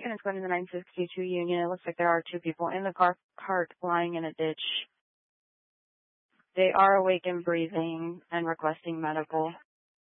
units going to the 962 Union. It looks like there are two people in the cart lying in a ditch. They are awake and breathing and requesting medical.